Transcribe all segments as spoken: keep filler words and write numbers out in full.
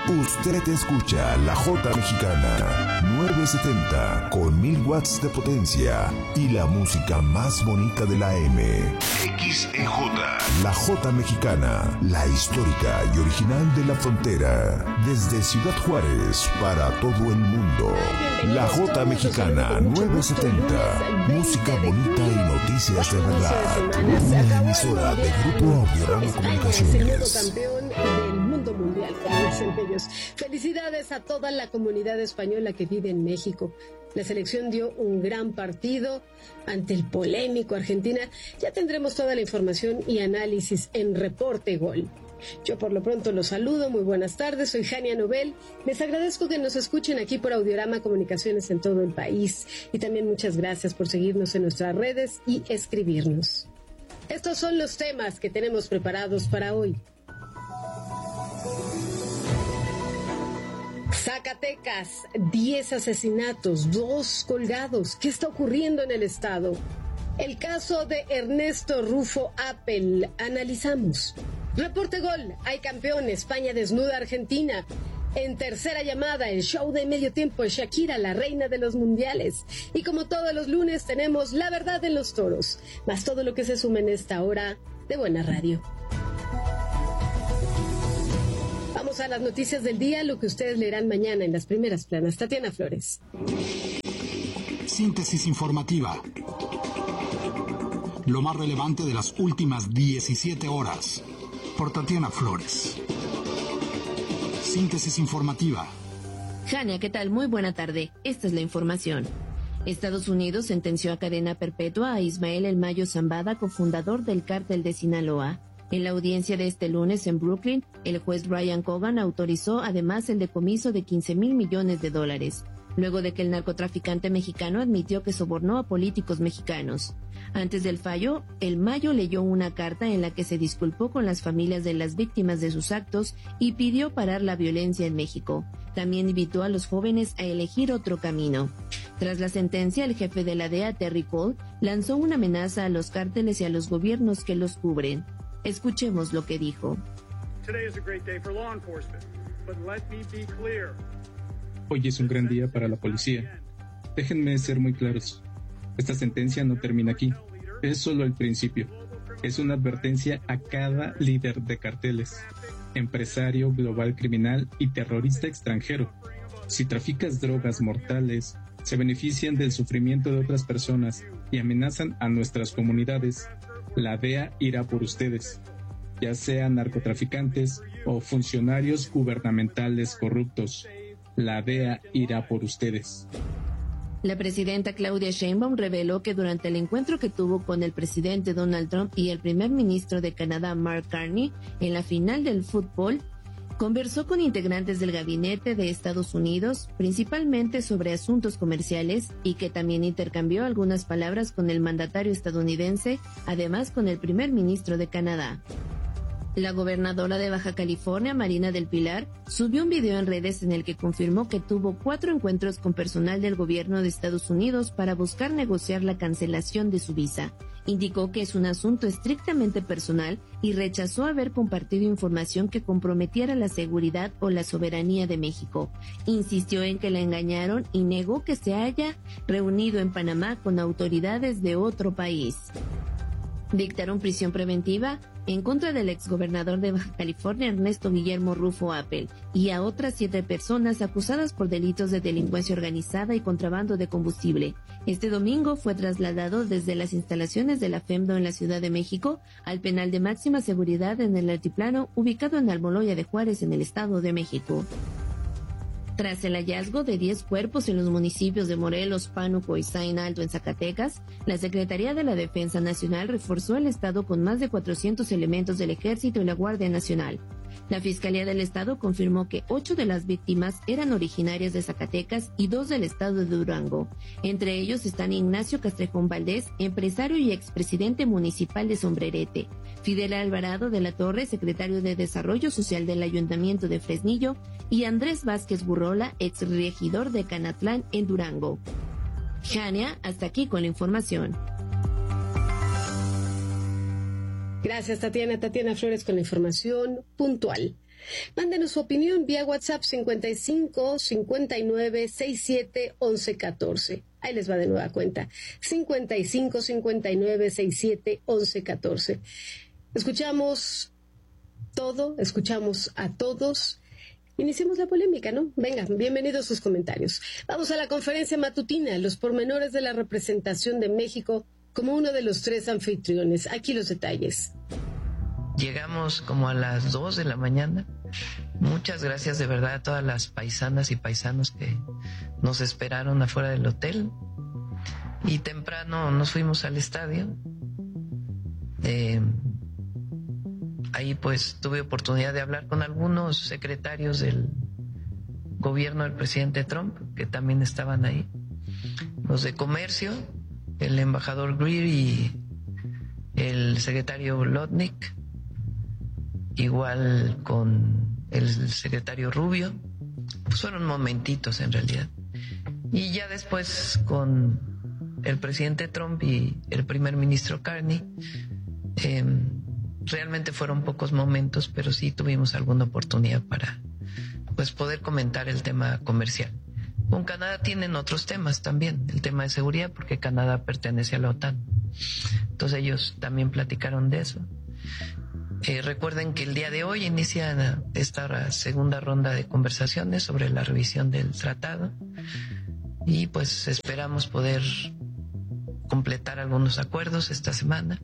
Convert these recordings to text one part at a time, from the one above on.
Usted escucha La Jota Mexicana, nueve setenta, con mil watts de potencia y la música más bonita de la M. X E J. La Jota Mexicana, la histórica y original de la frontera. Desde Ciudad Juárez para todo el mundo. La Jota Mexicana, nueve setenta. Música bonita y noticias de verdad. Una emisora de Grupo Audiorama Comunicaciones. Campeón del mundo mundial, como dicen ellos. Felicidades a toda la comunidad española que vive en México. La selección dio un gran partido ante el polémico Argentina. Ya tendremos toda la información y análisis en Reporte Gol. Yo por lo pronto los saludo, muy buenas tardes, soy Jania Nobel. Les agradezco que nos escuchen aquí por Audiorama Comunicaciones en todo el país. Y también muchas gracias por seguirnos en nuestras redes y escribirnos. Estos son los temas que tenemos preparados para hoy. Zacatecas, diez asesinatos, dos colgados. ¿Qué está ocurriendo en el estado? El caso de Ernesto Rufo Appel, analizamos. Reporte Gol, hay campeón, España desnuda a Argentina. En tercera llamada, el show de medio tiempo, Shakira, la reina de los mundiales. Y como todos los lunes, tenemos la verdad en los toros, más todo lo que se suma en esta hora de Buena Radio. Vamos a las noticias del día, lo que ustedes leerán mañana en las primeras planas. Tatiana Flores. Síntesis informativa. Lo más relevante de las últimas diecisiete horas. Por Tatiana Flores. Síntesis informativa. Jania, ¿qué tal? Muy buena tarde. Esta es la información. Estados Unidos sentenció a cadena perpetua a Ismael El Mayo Zambada, cofundador del cártel de Sinaloa. En la audiencia de este lunes en Brooklyn, el juez Brian Cogan autorizó además el decomiso de quince mil millones de dólares, luego de que el narcotraficante mexicano admitió que sobornó a políticos mexicanos. Antes del fallo, El Mayo leyó una carta en la que se disculpó con las familias de las víctimas de sus actos y pidió parar la violencia en México. También invitó a los jóvenes a elegir otro camino. Tras la sentencia, el jefe de la D E A, Terry Cole, lanzó una amenaza a los cárteles y a los gobiernos que los cubren. Escuchemos lo que dijo. Hoy es un gran día para la policía. Déjenme ser muy claros. Esta sentencia no termina aquí. Es solo el principio. Es una advertencia a cada líder de carteles, empresario global criminal y terrorista extranjero. Si traficas drogas mortales, se benefician del sufrimiento de otras personas y amenazan a nuestras comunidades, la D E A irá por ustedes, ya sean narcotraficantes o funcionarios gubernamentales corruptos. La D E A irá por ustedes. La presidenta Claudia Sheinbaum reveló que durante el encuentro que tuvo con el presidente Donald Trump y el primer ministro de Canadá, Mark Carney, en la final del fútbol, conversó con integrantes del gabinete de Estados Unidos, principalmente sobre asuntos comerciales, y que también intercambió algunas palabras con el mandatario estadounidense, además con el primer ministro de Canadá. La gobernadora de Baja California, Marina del Pilar, subió un video en redes en el que confirmó que tuvo cuatro encuentros con personal del gobierno de Estados Unidos para buscar negociar la cancelación de su visa. Indicó que es un asunto estrictamente personal y rechazó haber compartido información que comprometiera la seguridad o la soberanía de México. Insistió en que la engañaron y negó que se haya reunido en Panamá con autoridades de otro país. Dictaron prisión preventiva en contra del exgobernador de Baja California, Ernesto Guillermo Rufo Appel, y a otras siete personas acusadas por delitos de delincuencia organizada y contrabando de combustible. Este domingo fue trasladado desde las instalaciones de la FEMDO en la Ciudad de México al penal de máxima seguridad en el altiplano, ubicado en Almoloya de Juárez, en el Estado de México. Tras el hallazgo de diez cuerpos en los municipios de Morelos, Pánuco y Zain Alto en Zacatecas, la Secretaría de la Defensa Nacional reforzó el estado con más de cuatrocientos elementos del Ejército y la Guardia Nacional. La Fiscalía del Estado confirmó que ocho de las víctimas eran originarias de Zacatecas y dos del estado de Durango. Entre ellos están Ignacio Castrejón Valdés, empresario y expresidente municipal de Sombrerete; Fidel Alvarado de la Torre, secretario de Desarrollo Social del Ayuntamiento de Fresnillo; y Andrés Vázquez Burrola, exregidor de Canatlán en Durango. Jania, hasta aquí con la información. Gracias, Tatiana. Tatiana Flores con la información puntual. Mándenos su opinión vía WhatsApp cincuenta y cinco, cincuenta y nueve, sesenta y siete, once, catorce. Ahí les va de nueva cuenta. cincuenta y cinco, cincuenta y nueve, sesenta y siete, once, catorce. Escuchamos todo, escuchamos a todos. Iniciemos la polémica, ¿no? Venga, bienvenidos sus comentarios. Vamos a la conferencia matutina, los pormenores de la representación de México como uno de los tres anfitriones. Aquí los detalles. Llegamos como a las dos de la mañana. Muchas gracias de verdad a todas las paisanas y paisanos que nos esperaron afuera del hotel. Y temprano nos fuimos al estadio. Eh, ahí pues tuve oportunidad de hablar con algunos secretarios del gobierno del presidente Trump, que también estaban ahí. Los de comercio, el embajador Greer y el secretario Lotnick. Igual con el secretario Rubio, pues fueron momentitos en realidad. Y ya después con el presidente Trump y el primer ministro Carney, eh, realmente fueron pocos momentos, pero sí tuvimos alguna oportunidad para pues poder comentar el tema comercial. Con Canadá tienen otros temas también, el tema de seguridad, porque Canadá pertenece a la OTAN. Entonces ellos también platicaron de eso. Eh, recuerden que el día de hoy inicia esta segunda ronda de conversaciones sobre la revisión del tratado y pues esperamos poder completar algunos acuerdos esta semana.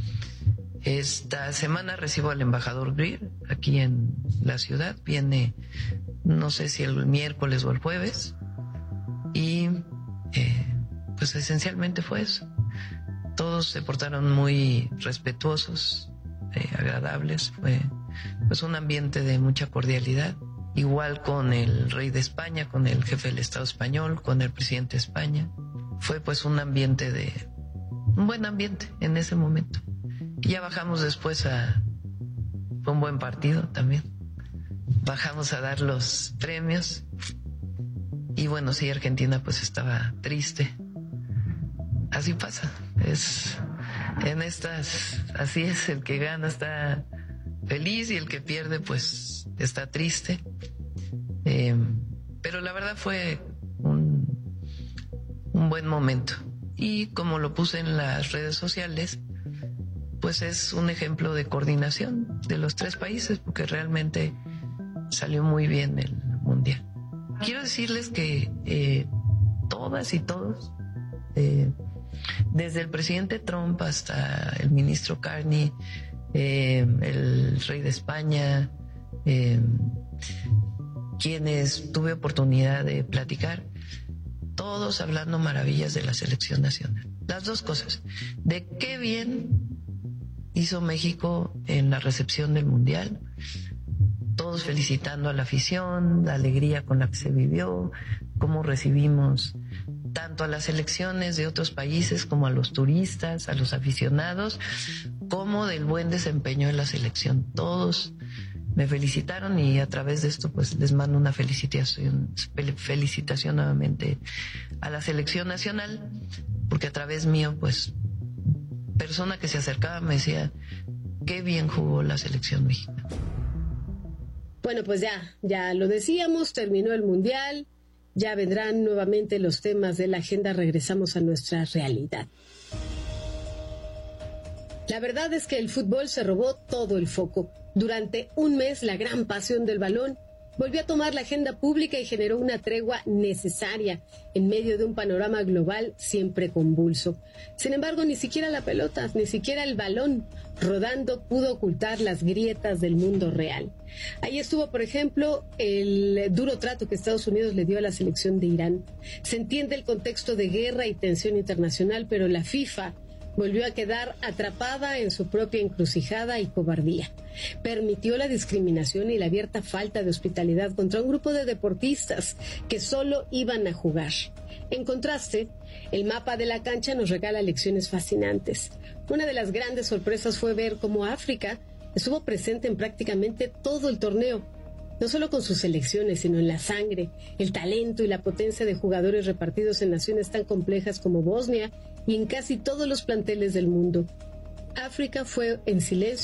Esta semana recibo al embajador Greer aquí en la ciudad, viene no sé si el miércoles o el jueves y eh, pues esencialmente fue eso. Todos se portaron muy respetuosos, Eh, agradables, fue pues un ambiente de mucha cordialidad, igual con el rey de España, con el jefe del Estado español, con el presidente de España. Fue pues un ambiente de un buen ambiente en ese momento. Y ya bajamos después a fue un buen partido también. Bajamos a dar los premios y bueno, sí, Argentina pues estaba triste. Así pasa, es en estas, así es, el que gana está feliz y el que pierde pues está triste. Eh, pero la verdad fue un, un buen momento. Y como lo puse en las redes sociales, pues es un ejemplo de coordinación de los tres países, porque realmente salió muy bien el mundial. Quiero decirles que eh, todas y todos, eh, desde el presidente Trump hasta el ministro Carney, eh, el rey de España, eh, quienes tuve oportunidad de platicar, todos hablando maravillas de la selección nacional. Las dos cosas, de qué bien hizo México en la recepción del Mundial, todos felicitando a la afición, la alegría con la que se vivió, cómo recibimos tanto a las selecciones de otros países como a los turistas, a los aficionados, como del buen desempeño de la selección. Todos me felicitaron y a través de esto pues les mando una felicitación, felicitación nuevamente a la selección nacional, porque a través mío pues persona que se acercaba me decía qué bien jugó la selección mexicana. Bueno, pues ya, ya lo decíamos, terminó el Mundial. Ya vendrán nuevamente los temas de la agenda, regresamos a nuestra realidad. La verdad es que el fútbol se robó todo el foco. Durante un mes, la gran pasión del balón volvió a tomar la agenda pública y generó una tregua necesaria en medio de un panorama global siempre convulso. Sin embargo, ni siquiera la pelota, ni siquiera el balón rodando pudo ocultar las grietas del mundo real. Ahí estuvo, por ejemplo, el duro trato que Estados Unidos le dio a la selección de Irán. Se entiende el contexto de guerra y tensión internacional, pero la FIFA volvió a quedar atrapada en su propia encrucijada y cobardía. Permitió la discriminación y la abierta falta de hospitalidad contra un grupo de deportistas que solo iban a jugar. En contraste, el mapa de la cancha nos regala lecciones fascinantes. Una de las grandes sorpresas fue ver cómo África estuvo presente en prácticamente todo el torneo, no solo con sus selecciones, sino en la sangre, el talento y la potencia de jugadores repartidos en naciones tan complejas como Bosnia y en casi todos los planteles del mundo. África fue en silencio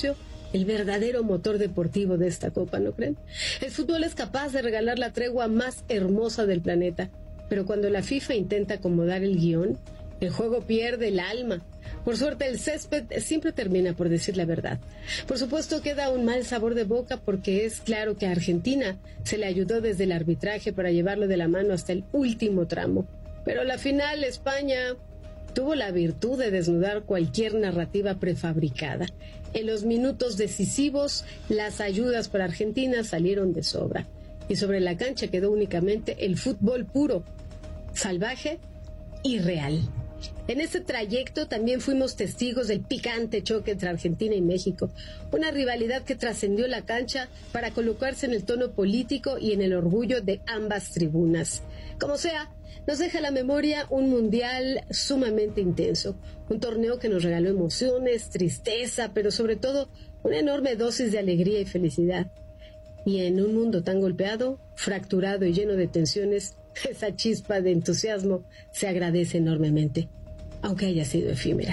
el verdadero motor deportivo de esta Copa, ¿no creen? El fútbol es capaz de regalar la tregua más hermosa del planeta, pero cuando la FIFA intenta acomodar el guión, el juego pierde el alma. Por suerte, el césped siempre termina por decir la verdad. Por supuesto, queda un mal sabor de boca porque es claro que a Argentina se le ayudó desde el arbitraje para llevarlo de la mano hasta el último tramo. Pero a la final, España tuvo la virtud de desnudar cualquier narrativa prefabricada. En los minutos decisivos, las ayudas para Argentina salieron de sobra. Y sobre la cancha quedó únicamente el fútbol puro, salvaje y real. En este trayecto también fuimos testigos del picante choque entre Argentina y México, una rivalidad que trascendió la cancha para colocarse en el tono político y en el orgullo de ambas tribunas. Como sea, nos deja la memoria un mundial sumamente intenso, un torneo que nos regaló emociones, tristeza, pero sobre todo una enorme dosis de alegría y felicidad. Y en un mundo tan golpeado, fracturado y lleno de tensiones, esa chispa de entusiasmo se agradece enormemente, aunque haya sido efímera.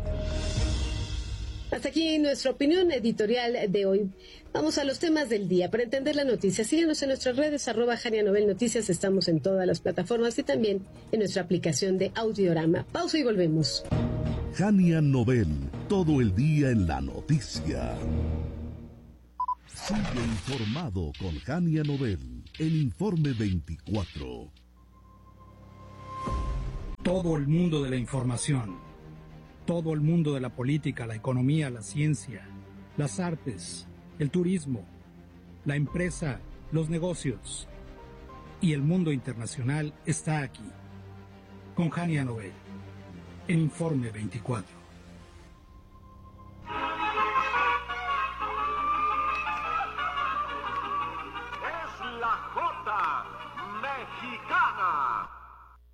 Hasta aquí nuestra opinión editorial de hoy. Vamos a los temas del día. Para entender la noticia, síganos en nuestras redes, arroba Jania Novel Noticias. Estamos en todas las plataformas y también en nuestra aplicación de Audiorama. Pausa y volvemos. Jania Novel, todo el día en la noticia. Sigue informado con Jania Novel, el Informe veinticuatro. Todo el mundo de la información, todo el mundo de la política, la economía, la ciencia, las artes, el turismo, la empresa, los negocios y el mundo internacional está aquí, con Jania Novel, el Informe veinticuatro. Es la Jota Mexicana.